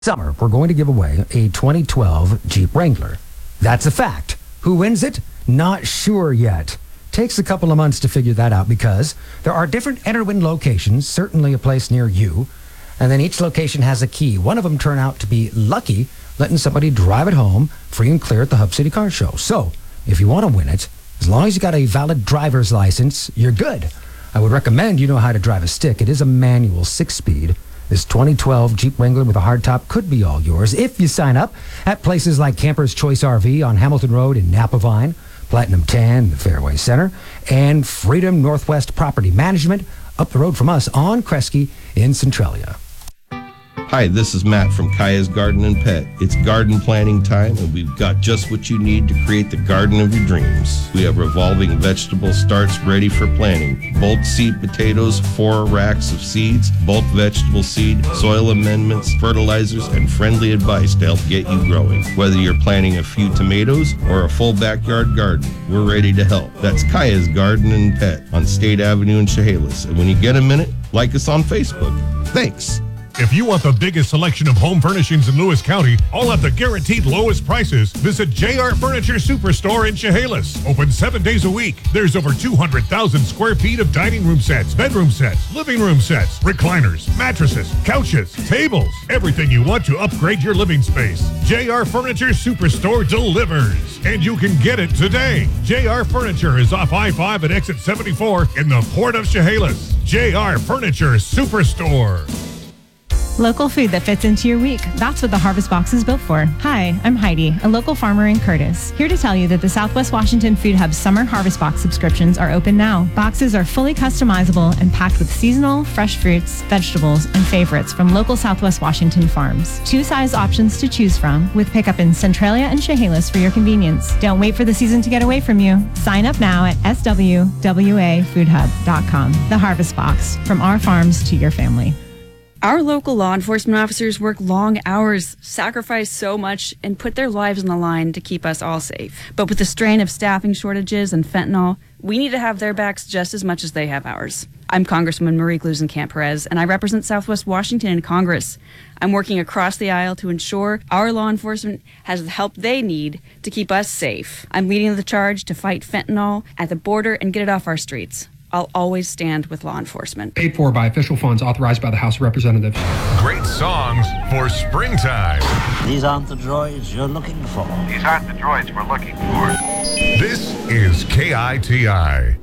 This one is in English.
Summer, we're going to give away a 2012 Jeep Wrangler. That's a fact. Who wins it? Not sure yet. Takes a couple of months to figure that out because there are different enter-win locations, certainly a place near you, and then each location has a key. One of them turned out to be lucky, letting somebody drive it home free and clear at the Hub City Car Show. So, if you want to win it, as long as you got a valid driver's license, you're good. I would recommend you know how to drive a stick. It is a manual 6-speed. This 2012 Jeep Wrangler with a hardtop could be all yours if you sign up at places like Camper's Choice RV on Hamilton Road in Napa Vine, Platinum Tan, the Fairway Center, and Freedom Northwest Property Management up the road from us on Kresge in Centralia. Hi, this is Matt from Kaya's Garden and Pet. It's garden planting time, and we've got just what you need to create the garden of your dreams. We have revolving vegetable starts ready for planting, bulk seed potatoes, 4 racks of seeds, bulk vegetable seed, soil amendments, fertilizers, and friendly advice to help get you growing. Whether you're planting a few tomatoes or a full backyard garden, we're ready to help. That's Kaya's Garden and Pet on State Avenue in Chehalis. And when you get a minute, like us on Facebook. Thanks. If you want the biggest selection of home furnishings in Lewis County, all at the guaranteed lowest prices, visit JR Furniture Superstore in Chehalis. Open 7 days a week. There's over 200,000 square feet of dining room sets, bedroom sets, living room sets, recliners, mattresses, couches, tables, everything you want to upgrade your living space. JR Furniture Superstore delivers, and you can get it today. JR Furniture is off I-5 at exit 74 in the Port of Chehalis. JR Furniture Superstore. Local food that fits into your week. That's what the Harvest Box is built for. Hi, I'm Heidi, a local farmer in Curtis. Here to tell you that the Southwest Washington Food Hub Summer Harvest Box subscriptions are open now. Boxes are fully customizable and packed with seasonal, fresh fruits, vegetables, and favorites from local Southwest Washington farms. 2 size options to choose from, with pickup in Centralia and Chehalis for your convenience. Don't wait for the season to get away from you. Sign up now at swwafoodhub.com. The Harvest Box, from our farms to your family. Our local law enforcement officers work long hours, sacrifice so much, and put their lives on the line to keep us all safe. But with the strain of staffing shortages and fentanyl, we need to have their backs just as much as they have ours. I'm Congresswoman Marie Gluesenkamp-Perez, and I represent Southwest Washington in Congress. I'm working across the aisle to ensure our law enforcement has the help they need to keep us safe. I'm leading the charge to fight fentanyl at the border and get it off our streets. I'll always stand with law enforcement. Paid for by official funds authorized by the House of Representatives. Great songs for springtime. These aren't the droids you're looking for. These aren't the droids we're looking for. This is KITI.